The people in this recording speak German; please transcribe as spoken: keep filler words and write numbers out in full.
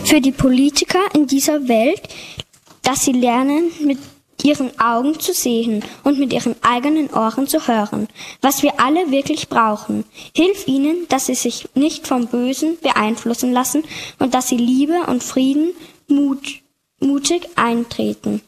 Für die Politiker in dieser Welt, dass sie lernen, mit ihren Augen zu sehen und mit ihren eigenen Ohren zu hören, was wir alle wirklich brauchen. Hilf ihnen, dass sie sich nicht vom Bösen beeinflussen lassen und dass sie Liebe und Frieden mut, mutig eintreten.